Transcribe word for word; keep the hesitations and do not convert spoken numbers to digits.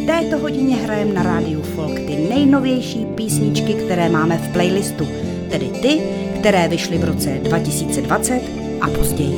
v této hodině hrajeme na rádiu Folk ty nejnovější písničky, které máme v playlistu, tedy ty, které vyšly v roce dva tisíce dvacet a později.